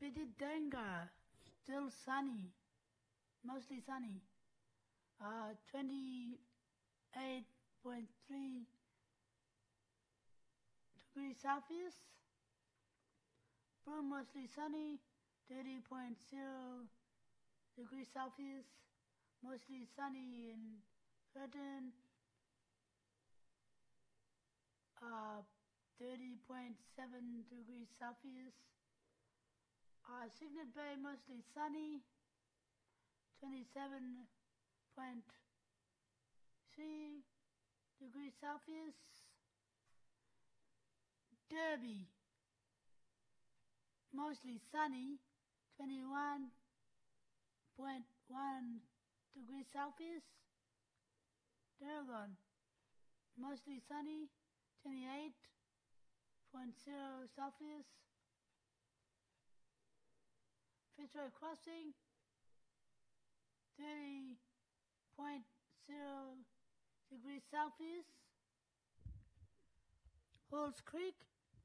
Bididanga, still sunny, mostly sunny. 28.3 degrees Celsius. Broome, mostly sunny, 30.0 degrees Celsius. Mostly sunny in Curtin, 30.7 degrees Celsius. Signet Bay, mostly sunny, 27.3 degrees Celsius. Derby, mostly sunny, 21.1 degrees Celsius. Dargon, mostly sunny, 28.0 Celsius. Fitzroy Crossing, 30.0 degrees Celsius. Halls Creek,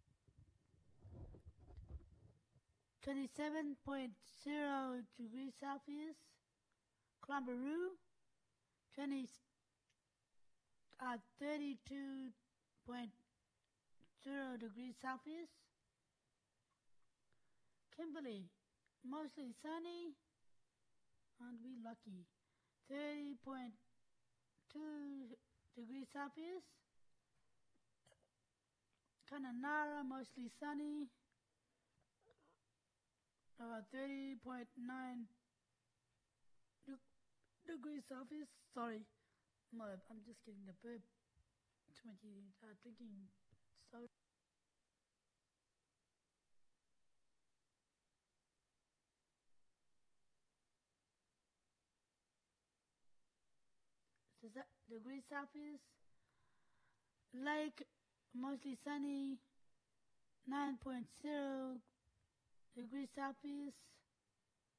27.0 degrees Celsius. Clomberoo, 32.0 degrees Celsius. Kimberley, mostly sunny, aren't we lucky, 30.2 degrees Celsius. Kununurra, mostly sunny, 30.9 degrees Celsius. Sorry, I'm just getting a burp. Drinking soda. Degrees Celsius. Lake, mostly sunny, 9.0 degrees Celsius.